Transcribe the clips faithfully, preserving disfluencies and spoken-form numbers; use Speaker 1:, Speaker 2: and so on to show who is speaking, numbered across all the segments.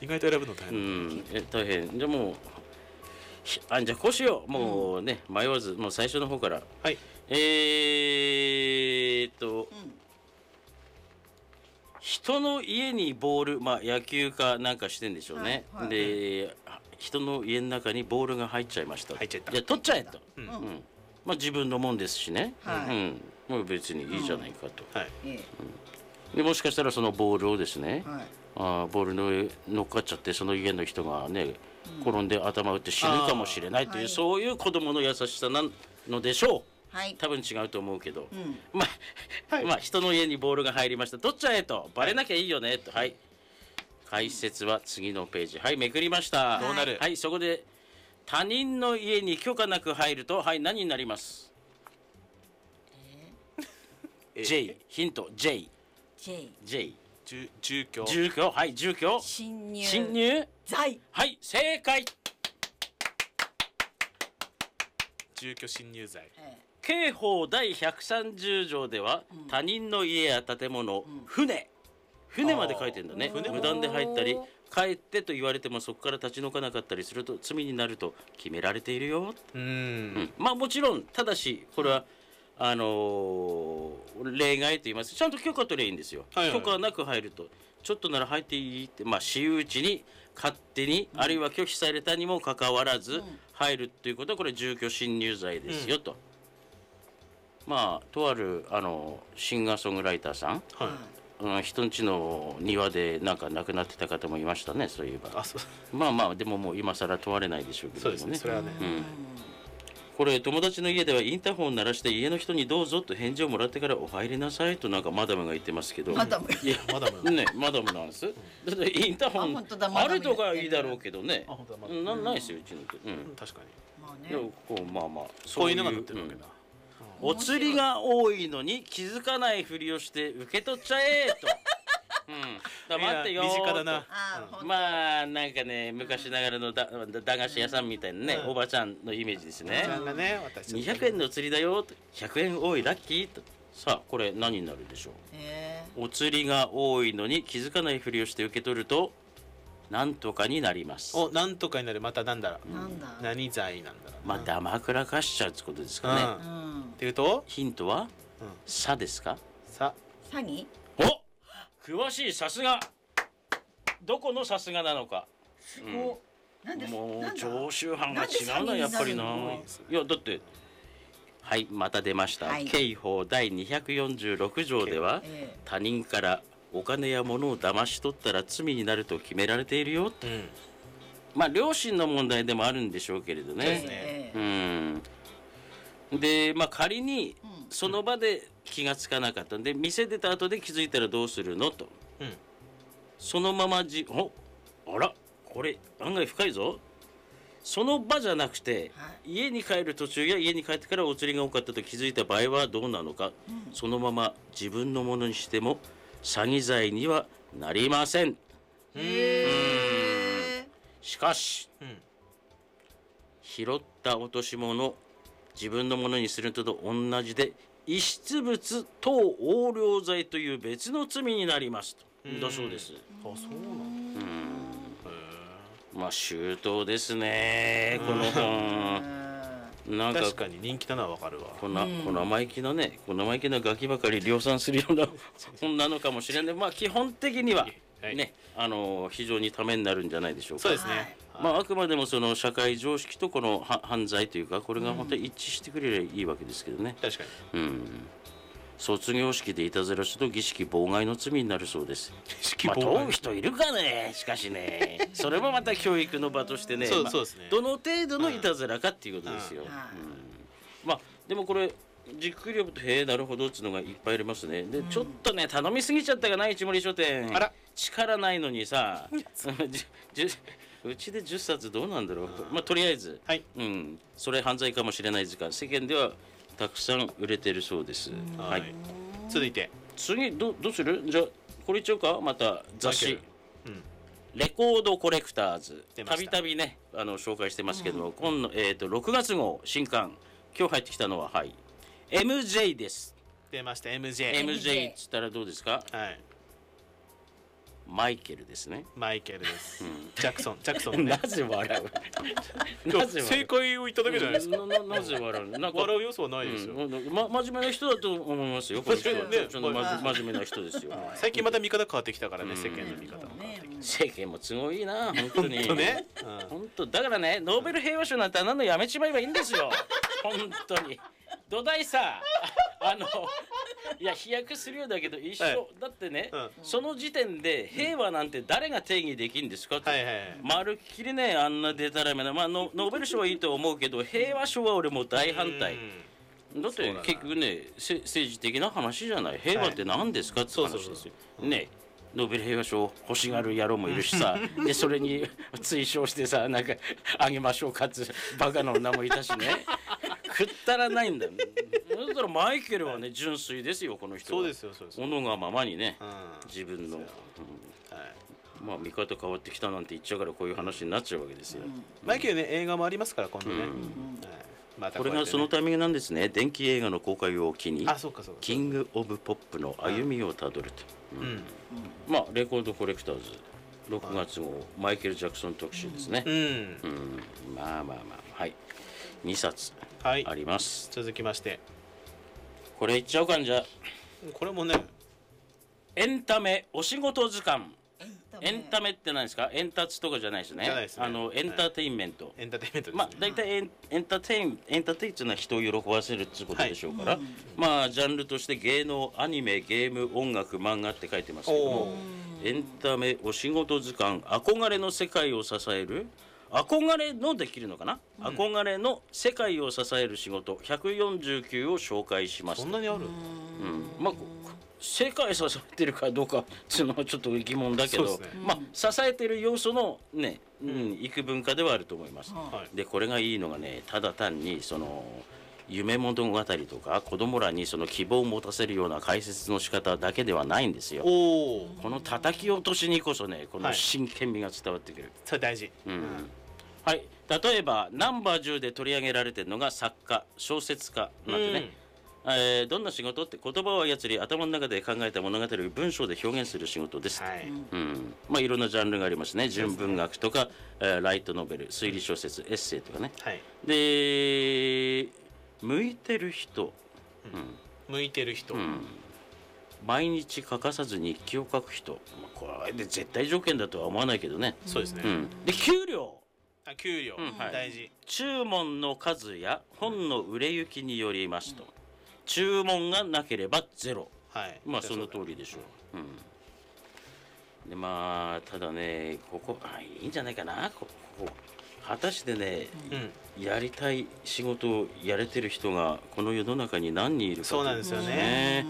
Speaker 1: 意外と選ぶの大
Speaker 2: う
Speaker 1: 変
Speaker 2: んえ大変じゃあもうあじゃあこうしようもうね、うん、迷わずもう最初の方から
Speaker 1: はい
Speaker 2: えーっと、うん、人の家にボールまあ野球かなんかしてんでしょうね、はいはい、で人の家の中にボールが入っちゃいました
Speaker 1: 入っちゃった
Speaker 2: じゃあ取っちゃえと、
Speaker 1: うん
Speaker 2: うん、まあ自分のもんですしね、
Speaker 3: はい、
Speaker 2: うん、もう別にいいじゃないかと、
Speaker 1: うんはい
Speaker 2: うん、でもしかしたらそのボールをですね、
Speaker 3: はい、
Speaker 2: あボールの上乗っかっちゃってその家の人がね、うん、転んで頭打って死ぬかもしれないという、はい、そういう子供の優しさなのでしょう、はい、多分違うと思うけど、うん、まあ、はい、まあ人の家にボールが入りました取っちゃえとバレなきゃいいよねと、はい、解説は次のページはいめくりました、
Speaker 1: どうなる
Speaker 2: はいそこで他人の家に許可なく入るとはい何になります、えー、J ヒント J
Speaker 3: J
Speaker 2: J
Speaker 1: 住住居
Speaker 2: 住居はい住居
Speaker 3: 侵入
Speaker 2: 侵入
Speaker 3: 罪
Speaker 2: はい正解
Speaker 1: 住居侵入罪、
Speaker 2: ええ刑法第ひゃくさんじゅう条では、うん、他人の家や建物、うん、船船まで書いてんだね無断で入ったり帰ってと言われてもそこから立ち退かなかったりすると罪になると決められているようん、うん、まあもちろんただしこれは、うん、あのー、例外と言いますちゃんと許可取ればいいんですよ、はいはい、許可なく入るとちょっとなら入っていいってまあ私有地に勝手に、うん、あるいは拒否されたにもかかわらず、うん、入るということはこれ住居侵入罪ですよ、うん、とまあとあるあのシンガーソングライターさん、はい、人ん家の庭でなんか亡くなってた方もいましたねそういえばあそうまあまあでももう今更問われないでしょうけどもね
Speaker 1: そうですねそれはね、うん、
Speaker 2: これ友達の家ではインターホン鳴らして家の人にどうぞと返事をもらってからお入りなさいとなんかマダムが言ってますけど
Speaker 3: マダム
Speaker 2: いやマダムねマダムなんです、うん、だってインターホンあるとかいいだろうけどねなないですようちの、うん、
Speaker 1: 確かに
Speaker 2: まあねこうまあまあ
Speaker 1: そういうのが載ってるわけだ、うん
Speaker 2: お釣りが多いのに気づかないふりをして受け取っちゃえと、うん、だ待ってよーと
Speaker 1: 身近だな、
Speaker 2: うん、まあなんかね昔ながらのだ駄菓子屋さんみたいなね、うん、おばちゃんのイメージですね、
Speaker 1: うんね、
Speaker 2: にひゃくえんのお釣りだよとひゃくえん多いラッキーとさあこれ何になるでしょう、えー、お釣りが多いのに気づかないふりをして受け取るとなんとかになります。
Speaker 1: お、なんとかになる。またなんだろう。
Speaker 3: なんだ。
Speaker 1: 何罪なんだろう。
Speaker 2: まあだまくらかしちゃうってことですかね。
Speaker 1: うん。っていうと、
Speaker 2: ヒントは、うん、さですか。
Speaker 3: さ。詐欺。
Speaker 2: お、詳しいさすが。どこのさすがなのか。
Speaker 3: うん、なんで
Speaker 2: もう常習犯が違うなやっぱりな。いやだって。はいまた出ました。はい、刑法第にひゃくよんじゅうろく条では、えー、他人からお金や物を騙し取ったら罪になると決められているよ、うん、まあ良心の問題でもあるんでしょうけれどね、うん、でまあ仮にその場で気がつかなかったんで店出た後で気づいたらどうするのと、うん、そのままじおあらこれ案外深いぞその場じゃなくて、はい、家に帰る途中や家に帰ってからお釣りが多かったと気づいた場合はどうなのか、うん、そのまま自分のものにしても詐欺罪にはなりません。
Speaker 3: へー。
Speaker 2: しかし、うん、拾った落とし物自分のものにするのと同じで遺失物等横領罪という別の罪になりますとだそうです。
Speaker 1: あ、そうなんだ。
Speaker 2: まあ周到ですねこの本。
Speaker 1: なんか確かに人気なのはわかるわ。
Speaker 2: こんな、うん、この生意気なね、この生意気なガキばかり量産するような本なのかもしれない。まあ基本的にはね、はい、あの非常にためになるんじゃないでしょうか。
Speaker 1: そうですね。
Speaker 2: まああくまでもその社会常識とこの犯罪というかこれが本当に一致してくれればいいわけですけどね。
Speaker 1: 確か
Speaker 2: に。うん。卒業式でいたずらすると儀式妨害の罪になるそうです。まあ問う人いるかね。しかしね、それもまた教育の場としてね、
Speaker 1: そうそうですね。
Speaker 2: どの程度のいたずらかっていうことですよ。うんうん、まあでもこれじっくり読むとへえなるほどっていうのがいっぱいありますね。で、うん、ちょっとね頼みすぎちゃったかな一森書店。
Speaker 1: あら
Speaker 2: 力ないのにさ、うちでじゅっさつどうなんだろう。まあとりあえず、はい、うん、それ犯罪かもしれないですが世間ではたくさん売れてるそうです。はい。
Speaker 1: 続いて
Speaker 2: 次 ど, どうする？じゃあこれいっちゃうか。また雑誌、うん、レコードコレクターズたびたびねあの紹介してますけども、うん、今の、えー、とろくがつ号新刊今日入ってきたのははい エムジェー です。
Speaker 1: 出ました エムジェー。
Speaker 2: エムジェー っつったらどうですか。
Speaker 1: はい。
Speaker 2: マイケルですね。
Speaker 1: マイケルです。ジャクソン、ジャクソン
Speaker 2: な
Speaker 1: ね。
Speaker 2: ぜ笑う？
Speaker 1: いや
Speaker 2: なぜ笑
Speaker 1: 正
Speaker 2: う？
Speaker 1: 解を言っただけじゃないですか。
Speaker 2: なななぜ笑う？なんか
Speaker 1: 笑う要素はないですよ。
Speaker 2: うんま真面目な人だと思いますよ。この人は
Speaker 1: 真面目ね
Speaker 2: ちょっとまじ真面目な人ですよ。
Speaker 1: 最近また見方変わってきたからね、
Speaker 2: うん
Speaker 1: 世間の見方も変わってきて。
Speaker 2: 世間も都合いいな本当に。
Speaker 1: ほんとねうん
Speaker 2: 本当だからねノーベル平和賞なんてあんなのやめちまえばいいんですよ。本当に。土台さあのいや飛躍するようだけど一緒、
Speaker 1: はい
Speaker 2: だってね、
Speaker 1: うん
Speaker 2: その時点で平和なんて誰が定義できるんですかって、
Speaker 1: はいはいはい
Speaker 2: まるっきりねあんなデタラメな、まあ、ノノーベル賞はいいと思うけど平和賞は俺もう大反対。だって
Speaker 1: そうだな
Speaker 2: 結局ねせ政治的な話じゃない。平和って何ですかって話ですよ、
Speaker 1: そうそうそう
Speaker 2: ねノーベル平和賞欲しがる野郎もいるしさ、でそれに追奨してさなんかあげましょうかってバカな女もいたしねくったらないんだよ。だからマイケルはね純粋ですよこの人は。
Speaker 1: そうですよそうですよ。
Speaker 2: 己がままにね、
Speaker 1: うん
Speaker 2: 自分の、うん
Speaker 1: はい。
Speaker 2: まあ見方変わってきたなんて言っちゃうからこういう話になっちゃうわけですよ、
Speaker 1: マイケルね映画もありますから今度ね。
Speaker 2: うん
Speaker 1: はいまた
Speaker 2: これが
Speaker 1: うやってね
Speaker 2: そのタイミングなんですね。電気映画の公開を機に
Speaker 1: あそうかそうか。
Speaker 2: キング・オブ・ポップの歩みをたどると、うん
Speaker 1: うん
Speaker 2: まあレコードコレクターズろくがつ号マイケル・ジャクソン特集ですね、
Speaker 1: うん
Speaker 2: うんまあまあまあはいにさつ
Speaker 1: はい
Speaker 2: あります。
Speaker 1: 続きまして
Speaker 2: これいっちゃおうかんじゃ。
Speaker 1: これもね
Speaker 2: エンタメお仕事図鑑。エンタメって何ですか？エンタツとかじゃないですね。
Speaker 1: じゃないですね
Speaker 2: あのエンターテインメント、
Speaker 1: エンターテインメントですね。
Speaker 2: まあ大体エンエンターテインエンターテインっていうのは人を喜ばせるっていうことでしょうから、まあジャンルとして芸能、アニメ、ゲーム、音楽、漫画って書いてますけども、エンタメお仕事図鑑憧れの世界を支える憧れのできるのかな、憧れの世界を支える仕事ひゃくよんじゅうきゅうを紹介します。
Speaker 1: そんなにある？
Speaker 2: うんまあ世界支えてるかどうかっていうのはちょっと疑問だけど、
Speaker 1: そうですね
Speaker 2: まあ支えてる要素のね、うん、幾分かではあると思います。
Speaker 1: はい
Speaker 2: でこれがいいのがねただ単にその夢物語とか子供らにその希望を持たせるような解説の仕方だけではないんですよ。
Speaker 1: おお
Speaker 2: この叩き落としにこそねこの
Speaker 1: はい
Speaker 2: 真剣味が伝わってくる。
Speaker 1: それ大事。
Speaker 2: うんはい、例えばナンバーじゅうで取り上げられてるのが作家小説家なんてね、えーどんな仕事って言葉を操り頭の中で考えた物語を文章で表現する仕事です、
Speaker 1: はい
Speaker 2: うんまあ、いろんなジャンルがありますね。純文学とか、えーライトノベル推理小説エッセイとかね。
Speaker 1: はい
Speaker 2: で向いてる人、
Speaker 1: 向いてる人。
Speaker 2: うん毎日欠かさず日記を書く人、まあこれで絶対条件だとは思わないけどね、
Speaker 1: そうですね。
Speaker 2: うん、で給料
Speaker 1: あ給料
Speaker 2: んはい
Speaker 1: 大事。
Speaker 2: 注文の数や本の売れ行きによりますと、注文がなければゼロ。
Speaker 1: はい。
Speaker 2: まあその通りでしょう、うん、でまあただねここあいいんじゃないかなここ果たしてね、
Speaker 1: うん。
Speaker 2: やりたい仕事をやれてる人がこの世の中に何人いるか
Speaker 1: そうなんですよ
Speaker 2: ね
Speaker 1: ね。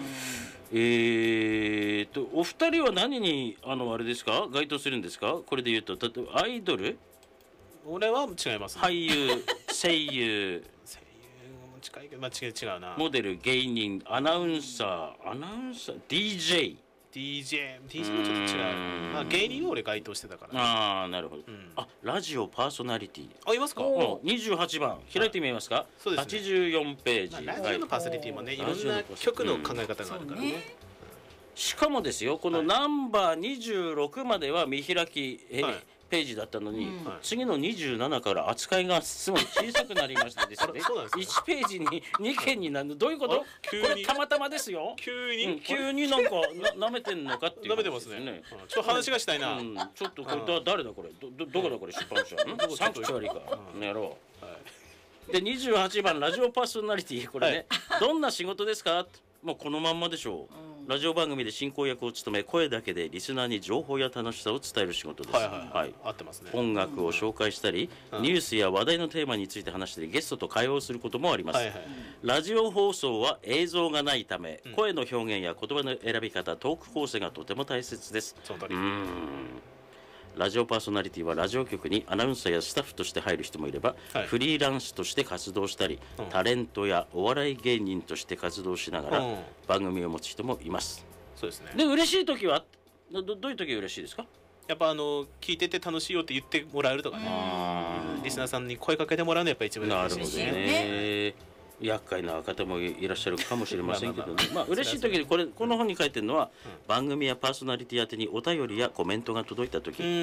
Speaker 2: えーとお二人は何にあのあれですか該当するんですか？これで言うと例えばアイドル、
Speaker 1: 俺は違いますね。
Speaker 2: 俳優、声優、
Speaker 1: 声優も近いけどまあ違う違うな。
Speaker 2: モデル、芸人、アナウンサー、アナウンサー、ディージェー。
Speaker 1: ディージェー、ディージェー もちょっと違
Speaker 2: うん
Speaker 1: う。まあ芸人は俺該当してたから。
Speaker 2: ああなるほど、
Speaker 1: ん
Speaker 2: あラジオパーソナリティ
Speaker 1: あいますか？
Speaker 2: もうにじゅうはちばん開いてみますか？
Speaker 1: そうですね
Speaker 2: はちじゅうよんページ、
Speaker 1: まあラジオのパーソナリティもね、いろん
Speaker 2: ラジオの
Speaker 1: な
Speaker 2: パーソナリティ
Speaker 1: 曲の考え方があるからね。
Speaker 2: しかもですよこのナンバーにじゅうろくまでは見開き、え
Speaker 1: はい
Speaker 2: ページだったのに、
Speaker 1: はい
Speaker 2: 次のにじゅうななから扱いがすごい小さくなりましてですね
Speaker 1: あそうなんですね
Speaker 2: いちページににけんになるのどういうこと？
Speaker 1: あ
Speaker 2: こ
Speaker 1: 急に
Speaker 2: れたまたまですよ。
Speaker 1: 急
Speaker 2: うん
Speaker 1: に
Speaker 2: 急になんかな舐めてんのかっていう
Speaker 1: 舐めてますね。うんちょっと話がしたいな。
Speaker 2: うん、ちょっとこれだ誰だこれどどどこだこれ出版社んサンクチュアリかやろうでにじゅうはちばんラジオパーソナリティこれね、どんな仕事ですか？もうこのまんまでしょう、ラジオ番組で進行役を務め声だけでリスナーに情報や楽しさを伝える仕事です。
Speaker 1: はいはいはい。合ってますね。
Speaker 2: 音楽を紹介したり、ニュースや話題のテーマについて話したりゲストと会話をすることもあります、
Speaker 1: はいはい。
Speaker 2: ラジオ放送は映像がないため、声の表現や言葉の選び方トーク構成がとても大切です。
Speaker 1: その通り
Speaker 2: うー。んラジオパーソナリティはラジオ局にアナウンサーやスタッフとして入る人もいれば、
Speaker 1: はい
Speaker 2: フリーランスとして活動したり、
Speaker 1: うん
Speaker 2: タレントやお笑い芸人として活動しながら、
Speaker 1: うん
Speaker 2: 番組を持つ人もいます。
Speaker 1: そうですね。
Speaker 2: で嬉しい時はどどどういう時が嬉しいですか？
Speaker 1: やっぱあの聞いてて楽しいよって言ってもらえるとかね。
Speaker 2: あ
Speaker 1: リスナーさんに声かけてもらうのはやっぱ一番
Speaker 2: なるほど
Speaker 1: 嬉しいですね。
Speaker 2: ね。 厄介な方もいらっしゃるかもしれませんけどねまあ嬉しい時にこれこの本に書いてるのは番組やパーソナリティ宛てにお便りやコメントが届いた時